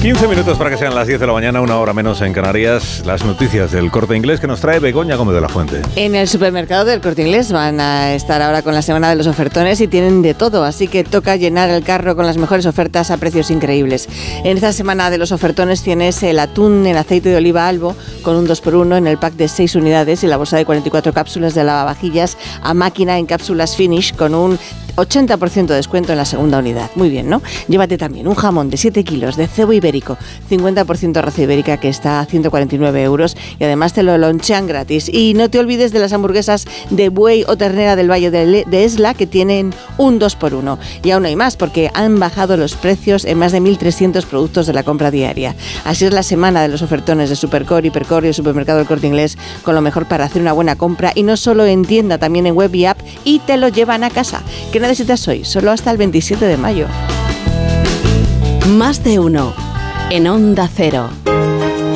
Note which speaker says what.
Speaker 1: 15 minutos para que sean las 10 de la mañana, una hora menos en Canarias. Las noticias del Corte Inglés que nos trae Begoña Gómez de la Fuente.
Speaker 2: En el supermercado del Corte Inglés van a estar ahora con la semana de los ofertones y tienen de todo, así que toca llenar el carro con las mejores ofertas a precios increíbles. En esta semana de los ofertones tienes el atún en aceite de oliva Albo con un 2x1 en el pack de 6 unidades y la bolsa de 44 cápsulas de lavavajillas a máquina en cápsulas Finish con un 80% de descuento en la segunda unidad. Muy bien, ¿no? Llévate también un jamón de 7 kilos de cebo ibérico, 50% raza ibérica, que está a 149 euros y además te lo lonchean gratis. Y no te olvides de las hamburguesas de buey o ternera del Valle de Esla, que tienen un 2x1. Y aún hay más, porque han bajado los precios en más de 1.300 productos de la compra diaria. Así es la semana de los ofertones de Supercore, Hipercore y el supermercado del Corte Inglés, con lo mejor para hacer una buena compra, y no solo en tienda, también en web y app, y te lo llevan a casa. ¿Qué necesitas hoy? Solo hasta el 27 de mayo.
Speaker 3: Más de uno en Onda Cero.